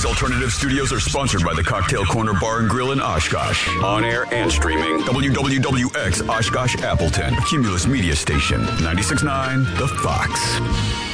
These alternative studios are sponsored by the Cocktail Corner Bar and Grill in Oshkosh. On air and streaming. WWWX Oshkosh Appleton. Cumulus Media Station. 96.9 The Fox.